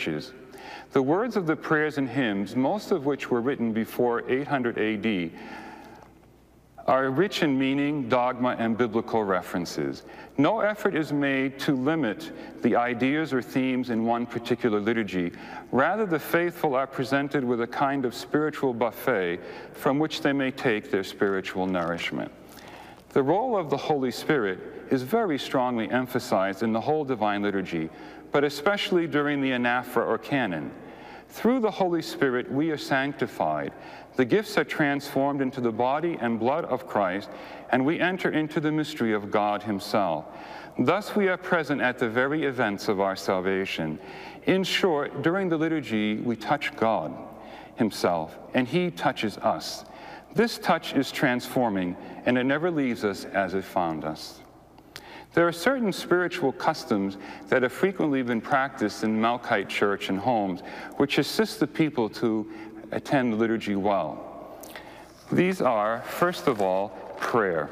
churches. The words of the prayers and hymns, most of which were written before 800 AD, are rich in meaning, dogma, and biblical references. No effort is made to limit the ideas or themes in one particular liturgy. Rather, the faithful are presented with a kind of spiritual buffet from which they may take their spiritual nourishment. The role of the Holy Spirit is very strongly emphasized in the whole Divine Liturgy, but especially during the anaphora or canon. Through the Holy Spirit, we are sanctified. The gifts are transformed into the body and blood of Christ, and we enter into the mystery of God himself. Thus, we are present at the very events of our salvation. In short, during the liturgy, we touch God himself, and he touches us. This touch is transforming, and it never leaves us as it found us. There are certain spiritual customs that have frequently been practiced in Melkite church and homes, which assist the people to attend the liturgy well. These are, first of all, prayer,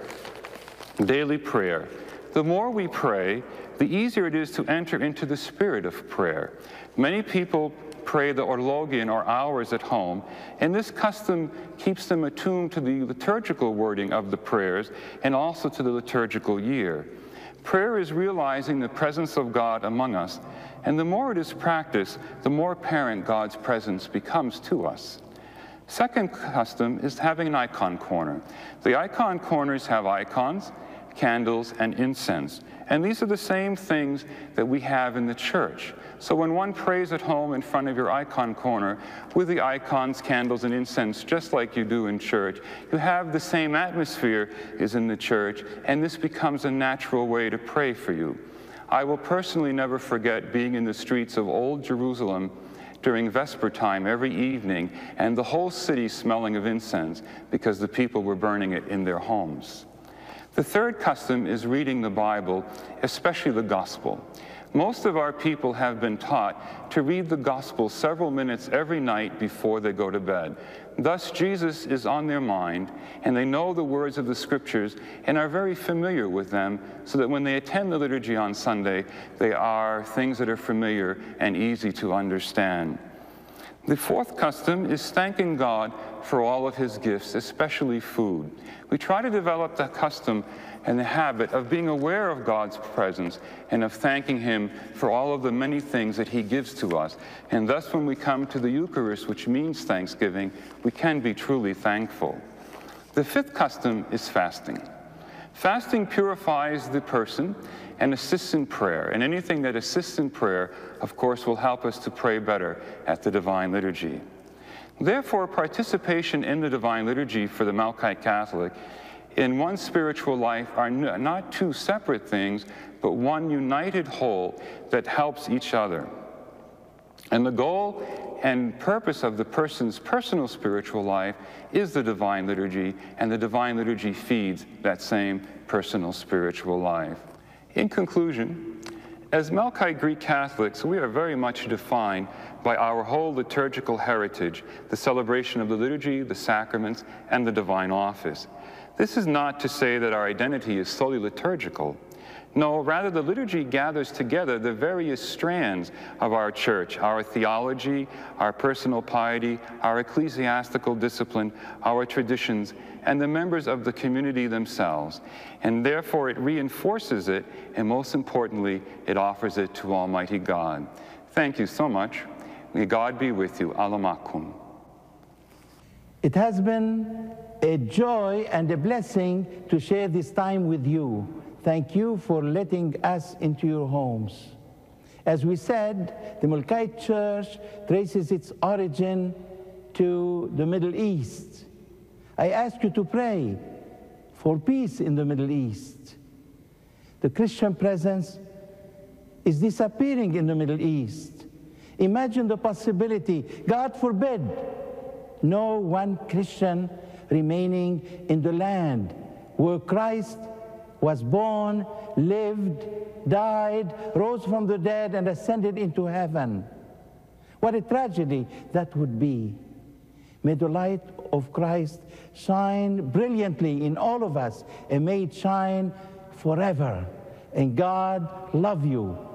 daily prayer. The more we pray, the easier it is to enter into the spirit of prayer. Many people pray the Orlogion or hours at home, and this custom keeps them attuned to the liturgical wording of the prayers and also to the liturgical year. Prayer is realizing the presence of God among us, and the more it is practiced, the more apparent God's presence becomes to us. Second custom is having an icon corner. The icon corners have icons, candles, and incense, and these are the same things that we have in the church. So when one prays at home in front of your icon corner with the icons, candles, and incense, just like you do in church, you have the same atmosphere as in the church, and this becomes a natural way to pray for you. I will personally never forget being in the streets of Old Jerusalem during Vesper time every evening, and the whole city smelling of incense because the people were burning it in their homes. The third custom is reading the Bible, especially the Gospel. Most of our people have been taught to read the Gospel several minutes every night before they go to bed. Thus, Jesus is on their mind, and they know the words of the Scriptures and are very familiar with them, so that when they attend the liturgy on Sunday, they are things that are familiar and easy to understand. The fourth custom is thanking God for all of his gifts, especially food. We try to develop the custom and the habit of being aware of God's presence and of thanking him for all of the many things that he gives to us. And thus, when we come to the Eucharist, which means thanksgiving, we can be truly thankful. The fifth custom is fasting. Fasting purifies the person and assists in prayer, and anything that assists in prayer, of course, will help us to pray better at the Divine Liturgy. Therefore, participation in the Divine Liturgy for the Melkite Catholic in one's spiritual life are not two separate things, but one united whole that helps each other. And the goal and purpose of the person's personal spiritual life is the Divine Liturgy, and the Divine Liturgy feeds that same personal spiritual life. In conclusion, as Melkite Greek Catholics, we are very much defined by our whole liturgical heritage, the celebration of the liturgy, the sacraments, and the divine office. This is not to say that our identity is solely liturgical. No, rather the liturgy gathers together the various strands of our church, our theology, our personal piety, our ecclesiastical discipline, our traditions, and the members of the community themselves. And therefore it reinforces it, and most importantly, it offers it to Almighty God. Thank you so much. May God be with you. Alamakum. It has been a joy and a blessing to share this time with you. Thank you for letting us into your homes. As we said, the Melkite Church traces its origin to the Middle East. I ask you to pray for peace in the Middle East. The Christian presence is disappearing in the Middle East. Imagine the possibility, God forbid, no one Christian remaining in the land where Christ was born, lived, died, rose from the dead, and ascended into heaven. What a tragedy that would be. May the light of Christ shine brilliantly in all of us, and may it shine forever. And God love you.